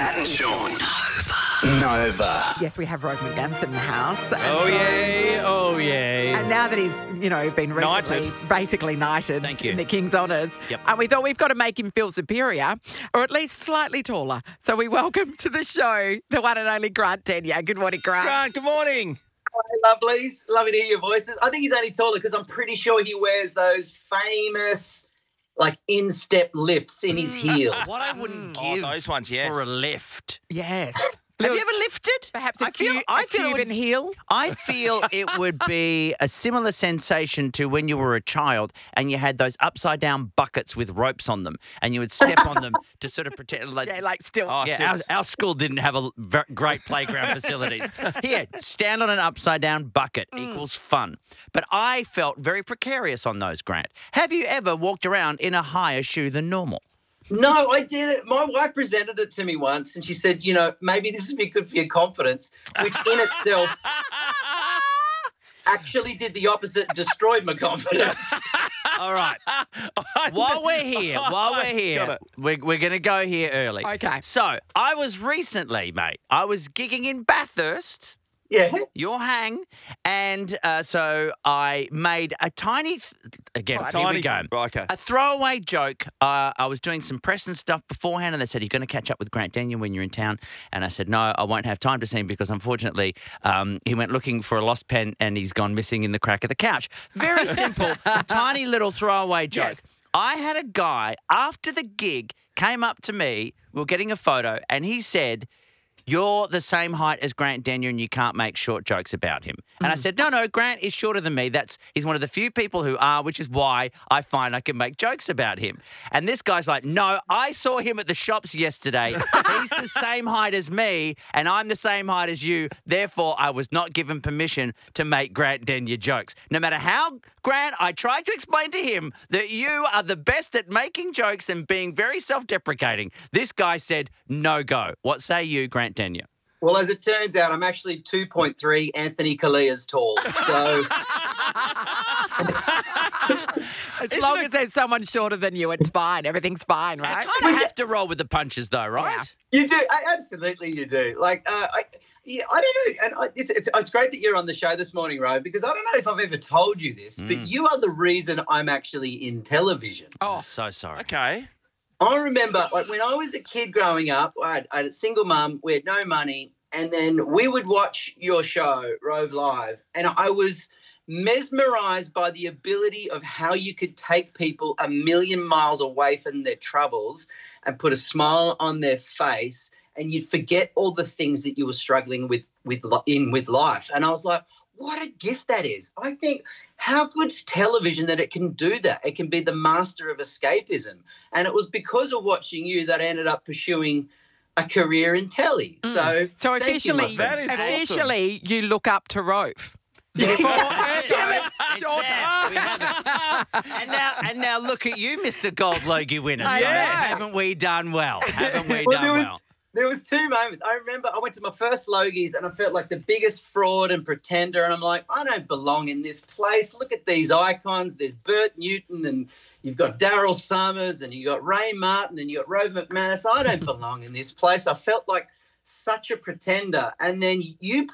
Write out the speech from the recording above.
Grant and Sean. Nova. Yes, we have Rove McGann in the house. Oh, yay. Oh, yay. And now that he's, been recently basically knighted Thank you. in the King's Honours, Yep. we thought we've got to make him feel superior or at least slightly taller. So we welcome to the show the one and only Grant Denyer. Good morning, Grant. Grant, good morning. Hi, lovelies. Lovely to hear your voices. I think he's only taller because I'm pretty sure he wears those famous, instep lifts in his heels. What I wouldn't give those ones, yes. for a lift. Yes. Have you ever lifted? Perhaps I feel it Cuban would- heel. I feel it would be a similar sensation to when you were a child and you had those upside down buckets with ropes on them and you would step on them to sort of pretend like. Yeah, still. Oh, Yeah, our school didn't have great playground facilities. Here, stand on an upside down bucket equals fun. But I felt very precarious on those, Grant. Have you ever walked around in a higher shoe than normal? No, I didn't. My wife presented it to me once and she said, maybe this would be good for your confidence, which in itself actually did the opposite and destroyed my confidence. All right. While we're here, Got it. we're going to go here early. Okay. So I was recently, mate, I was gigging in Bathurst, Yeah. your hang, and so I made a tiny, here we go. Right, okay. A throwaway joke. I was doing some press and stuff beforehand, and they said, "You're going to catch up with Grant Denyer when you're in town." And I said, "No, I won't have time to see him because, unfortunately, he went looking for a lost pen and he's gone missing in the crack of the couch." Very simple, tiny little throwaway joke. Yes. I had a guy after the gig came up to me. We were getting a photo, and he said, "You're the same height as Grant Denyer and you can't make short jokes about him." And I said, no, Grant is shorter than me. He's one of the few people who are, which is why I find I can make jokes about him. And this guy's like, "No, I saw him at the shops yesterday. He's the same height as me and I'm the same height as you. Therefore, I was not given permission to make Grant Denyer jokes." No matter how, Grant, I tried to explain to him that you are the best at making jokes and being very self-deprecating. This guy said, "No go." What say you, Grant Denyer? Well, as it turns out, I'm actually 2.3 Anthony Calias tall. So As long as there's someone shorter than you, it's fine. Everything's fine, right? I kind of have to roll with the punches, though, right? Yeah. you do. Absolutely you do. I don't know. And it's great that you're on the show this morning, Ro, because I don't know if I've ever told you this, but you are the reason I'm actually in television. Oh, so sorry. Okay. I remember when I was a kid growing up, I had a single mum, we had no money, and then we would watch your show, Rove Live, and I was mesmerised by the ability of how you could take people a million miles away from their troubles and put a smile on their face, and you'd forget all the things that you were struggling with life. And I was like, what a gift that is. I think how good's television that it can do that? It can be the master of escapism. And it was because of watching you that I ended up pursuing a career in telly. So So thank you, my officially, friend. That is awesome. officially, you look up to Rove. Damn it! Short. We have it. And now look at you, Mr. Gold Logie winner. Yes. Haven't we done well? Haven't we Well, done well? There was two moments. I remember I went to my first Logies and I felt like the biggest fraud and pretender. And I'm like, I don't belong in this place. Look at these icons. There's Bert Newton and you've got Daryl Summers and you've got Ray Martin and you've got Rove McManus. I don't belong in this place. I felt like such a pretender. And then you